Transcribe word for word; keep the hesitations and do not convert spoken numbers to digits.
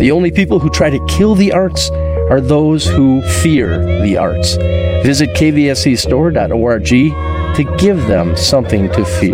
The only people who try to kill the arts are those who fear the arts. Visit k v s c store dot org to give them something to fear.